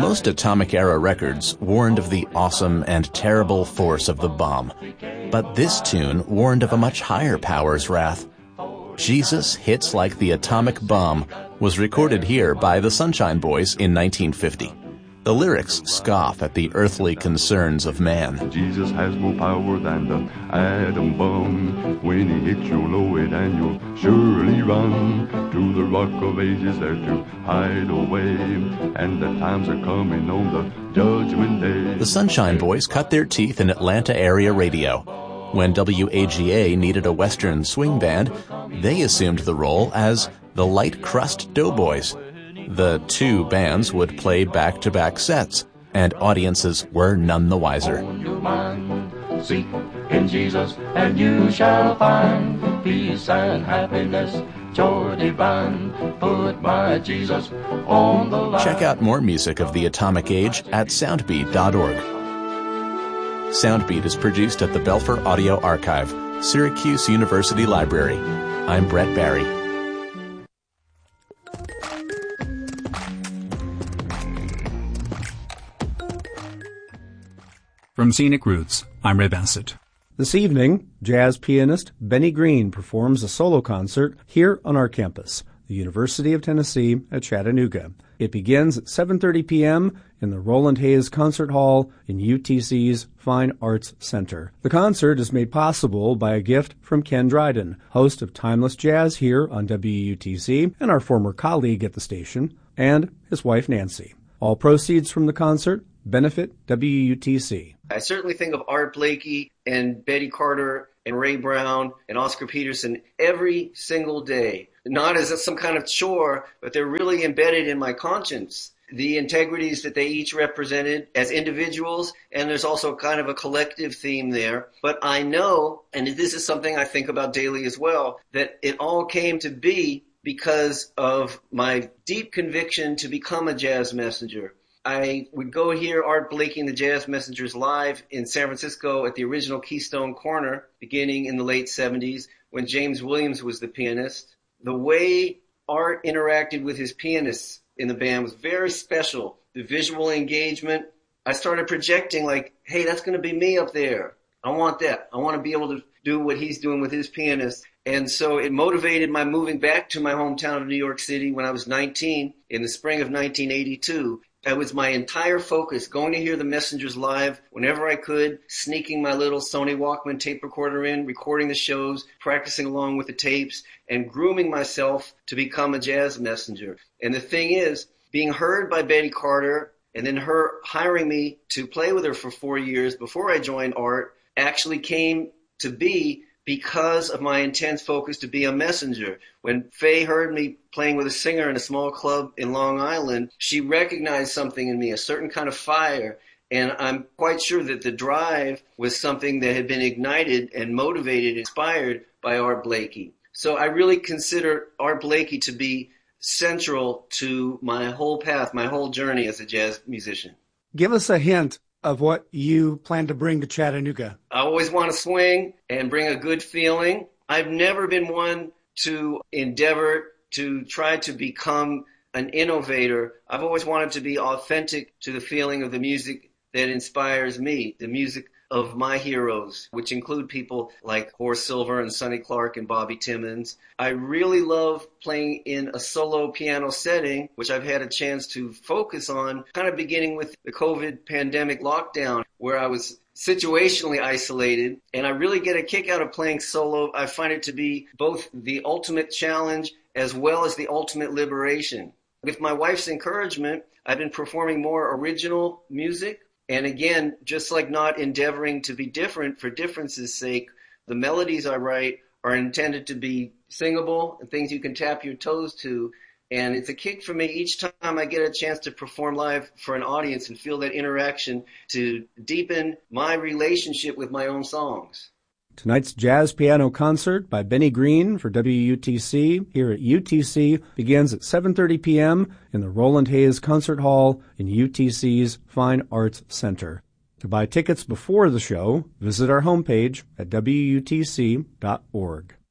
Most atomic-era records warned of the awesome and terrible force of the bomb, but this tune warned of a much higher power's wrath. Jesus Hits Like the Atomic Bomb was recorded here by the Sunshine Boys in 1950. The lyrics scoff at the earthly concerns of man. Jesus has more power than the atom bomb. When he hits, you'll know it and you'll surely run to the rock of ages there to hide away. And the times are coming on the judgment day. The Sunshine Boys cut their teeth in Atlanta area radio. When WAGA needed a Western swing band, they assumed the role as the Light Crust Doughboys. The two bands would play back-to-back sets, and audiences were none the wiser. Seek in Jesus, and you shall find peace and happiness, joy divine. Put my Jesus on the line. Check out more music of the Atomic Age at soundbeat.org. Soundbeat is produced at the Belfer Audio Archive, Syracuse University Library. I'm Brett Barry. From Scenic Roots, I'm Ray Bassett. This evening, jazz pianist Benny Green performs a solo concert here on our campus, the University of Tennessee at Chattanooga. It begins at 7:30 p.m. in the Roland Hayes Concert Hall in UTC's Fine Arts Center. The concert is made possible by a gift from Ken Dryden, host of Timeless Jazz here on WUTC and our former colleague at the station, and his wife Nancy. All proceeds from the concert benefit WUTC. I certainly think of Art Blakey and Betty Carter and Ray Brown and Oscar Peterson every single day. Not as some kind of chore, but they're really embedded in my conscience. The integrities that they each represented as individuals, and there's also kind of a collective theme there. But I know, and this is something I think about daily as well, that it all came to be because of my deep conviction to become a jazz messenger. I would go hear Art Blakey and the Jazz Messengers live in San Francisco at the original Keystone Corner, beginning in the late 70s, when James Williams was the pianist. The way Art interacted with his pianists in the band was very special. The visual engagement, I started projecting like, hey, that's going to be me up there. I want that. I want to be able to do what he's doing with his pianist. And so it motivated my moving back to my hometown of New York City when I was 19 in the spring of 1982. That was my entire focus, going to hear the Messengers live whenever I could, sneaking my little Sony Walkman tape recorder in, recording the shows, practicing along with the tapes, and grooming myself to become a jazz messenger. And the thing is, being heard by Betty Carter and then her hiring me to play with her for 4 years before I joined Art actually came to be because of my intense focus to be a messenger. When Faye heard me playing with a singer in a small club in Long Island, she recognized something in me, a certain kind of fire. And I'm quite sure that the drive was something that had been ignited and motivated, inspired by Art Blakey. So I really consider Art Blakey to be central to my whole path, my whole journey as a jazz musician. Give us a hint of what you plan to bring to Chattanooga. I always want to swing and bring a good feeling. I've never been one to endeavor to try to become an innovator. I've always wanted to be authentic to the feeling of the music that inspires me, the music of my heroes, which include people like Horace Silver and Sonny Clark and Bobby Timmons. I really love playing in a solo piano setting, which I've had a chance to focus on, kind of beginning with the COVID pandemic lockdown, where I was situationally isolated, and I really get a kick out of playing solo. I find it to be both the ultimate challenge as well as the ultimate liberation. With my wife's encouragement, I've been performing more original music. And again, just like not endeavoring to be different for difference's sake, the melodies I write are intended to be singable and things you can tap your toes to. And it's a kick for me each time I get a chance to perform live for an audience and feel that interaction to deepen my relationship with my own songs. Tonight's jazz piano concert by Benny Green for WUTC here at UTC begins at 7:30 p.m. in the Roland Hayes Concert Hall in UTC's Fine Arts Center. To buy tickets before the show, visit our homepage at WUTC.org.